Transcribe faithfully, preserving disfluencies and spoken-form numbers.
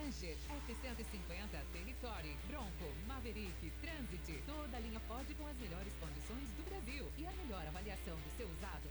Ranger, F cento e cinquenta, Territory, Bronco, Maverick, Transit. Toda a linha Ford com as melhores condições do Brasil e a melhor avaliação do seu usado